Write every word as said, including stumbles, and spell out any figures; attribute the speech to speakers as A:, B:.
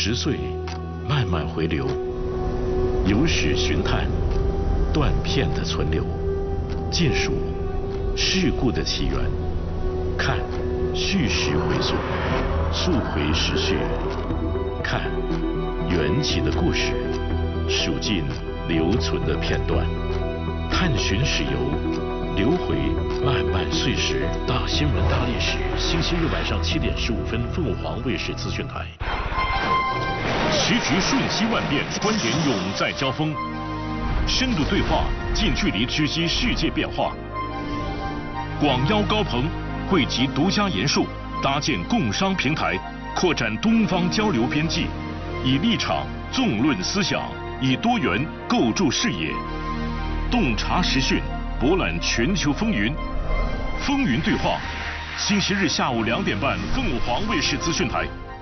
A: 十岁慢慢回流，有史寻探，断片的存留，尽数事故的起源，看叙事回溯，溯回时序，看缘起的故事，数尽留存的片段，探寻史游，流回漫漫岁时。大新闻大历史，星期日晚上七点十五分，凤凰卫视资讯台。时局瞬息万变，观点永在交锋，深度对话，近距离直击世界变化。广邀高朋，汇集独家研述，搭建共商平台，扩展东方交流边际，以立场纵论思想，以多元构筑视野，洞察时讯，博览全球风云。风云对话，星期日下午两点半，凤凰卫视资讯台。